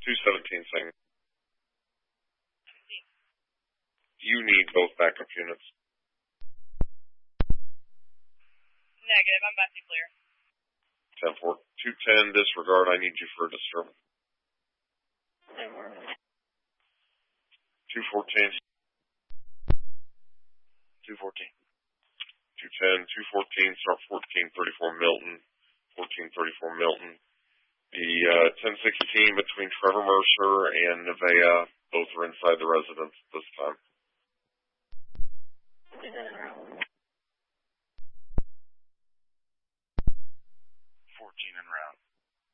217, same. You need both backup units. Negative, I'm about to clear. 10-4. 210, disregard, I need you for a disturb. 214. 214. 210, 214, start 1434 Milton. 1434 Milton. The 1016 between Trevor Mercer and Nevaeh, both are inside the residence this time. 14 and